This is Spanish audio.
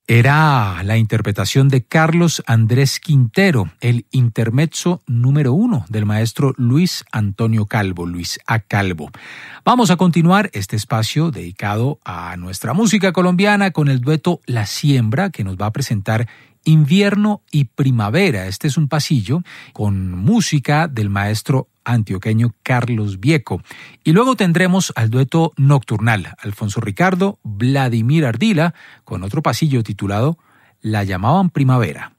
Era la interpretación de Carlos Andrés Quintero, el intermezzo número 1 del maestro Luis Antonio Calvo, Luis A. Calvo. Vamos a continuar este espacio dedicado a nuestra música colombiana con el dueto La Siembra, que nos va a presentar Invierno y Primavera. Este es un pasillo con música del maestro antioqueño Carlos Vieco. Y luego tendremos al dueto Nocturnal, Alfonso Ricardo, Vladimir Ardila, con otro pasillo titulado La llamaban Primavera.